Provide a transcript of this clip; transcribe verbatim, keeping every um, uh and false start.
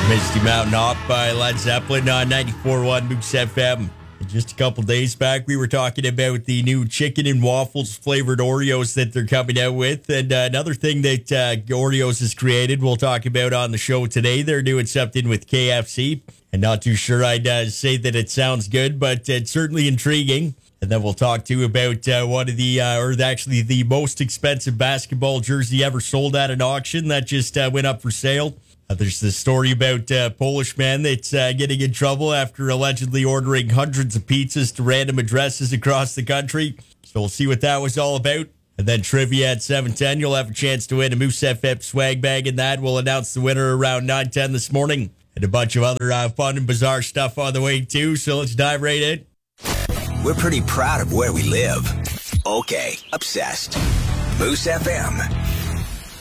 Misty Mountain Off by Led Zeppelin on ninety-four point one Moose F M. Just a couple days back, we were talking about the new chicken and waffles flavored Oreos that they're coming out with. And uh, another thing that uh, Oreos has created, we'll talk about on the show today. They're doing something with K F C. And not too sure I'd uh, say that it sounds good, but it's certainly intriguing. And then we'll talk to you about uh, one of the, uh, or actually the most expensive basketball jersey ever sold at an auction that just uh, went up for sale. Uh, there's this story about a uh, Polish man that's uh, getting in trouble after allegedly ordering hundreds of pizzas to random addresses across the country. So we'll see what that was all about. And then trivia at seven ten, you'll have a chance to win a Moose F M swag bag, and that we'll announce the winner around nine ten this morning. And a bunch of other uh, fun and bizarre stuff on the way, too. So let's dive right in. We're pretty proud of where we live. Okay, obsessed. Moose F M,